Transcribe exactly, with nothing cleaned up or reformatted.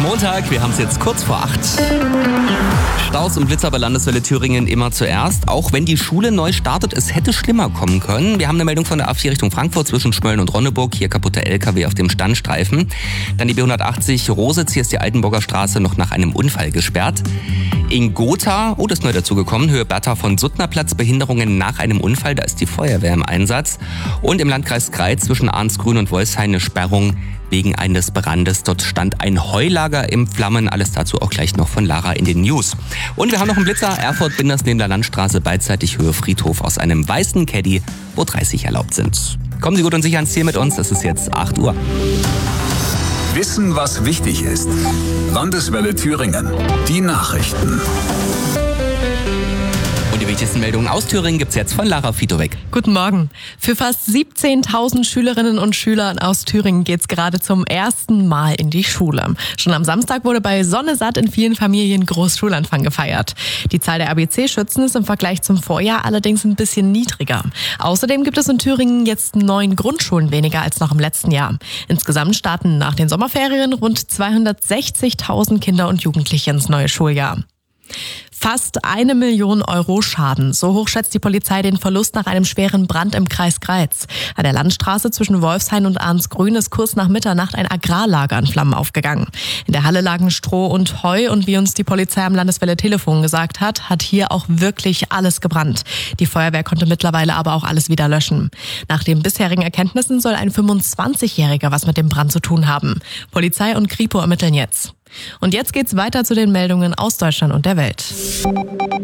Montag, wir haben es jetzt kurz vor acht. Staus und Blitzer bei Landeswelle Thüringen immer zuerst. Auch wenn die Schule neu startet, es hätte schlimmer kommen können. Wir haben eine Meldung von der A vier Richtung Frankfurt zwischen Schmölln und Ronneburg. Hier kaputter L K W auf dem Standstreifen. Dann die B hundertachtzig Rositz. Hier ist die Altenburger Straße noch nach einem Unfall gesperrt. In Gotha, oh, das ist neu dazugekommen, Höhe Bertha von Suttnerplatz, Behinderungen nach einem Unfall. Da ist die Feuerwehr im Einsatz. Und im Landkreis Greiz zwischen Arnsgrün und Wolfshain eine Sperrung wegen eines Brandes. Dort stand ein Heulager im Flammen. Alles dazu auch gleich noch von Lara in den News. Und wir haben noch einen Blitzer. Erfurt Binders neben der Landstraße, beidseitig Höhe Friedhof, aus einem weißen Caddy, wo dreißig erlaubt sind. Kommen Sie gut und sicher ans Ziel mit uns. Es ist jetzt acht Uhr. Wissen, was wichtig ist. Landeswelle Thüringen. Die Nachrichten. Und die wichtigsten Meldungen aus Thüringen gibt's jetzt von Lara Fitowek. Guten Morgen. Für fast siebzehntausend Schülerinnen und Schüler aus Thüringen geht's gerade zum ersten Mal in die Schule. Schon am Samstag wurde bei Sonne satt in vielen Familien Großschulanfang gefeiert. Die Zahl der A B C-Schützen ist im Vergleich zum Vorjahr allerdings ein bisschen niedriger. Außerdem gibt es in Thüringen jetzt neun Grundschulen weniger als noch im letzten Jahr. Insgesamt starten nach den Sommerferien rund zweihundertsechzigtausend Kinder und Jugendliche ins neue Schuljahr. Fast eine Million Euro Schaden. So hoch schätzt die Polizei den Verlust nach einem schweren Brand im Kreis Greiz. An der Landstraße zwischen Wolfshain und Arnsgrün ist kurz nach Mitternacht ein Agrarlager in Flammen aufgegangen. In der Halle lagen Stroh und Heu und wie uns die Polizei am Landeswelle Telefon gesagt hat, hat hier auch wirklich alles gebrannt. Die Feuerwehr konnte mittlerweile aber auch alles wieder löschen. Nach den bisherigen Erkenntnissen soll ein fünfundzwanzigjähriger was mit dem Brand zu tun haben. Polizei und Kripo ermitteln jetzt. Und jetzt geht's weiter zu den Meldungen aus Deutschland und der Welt.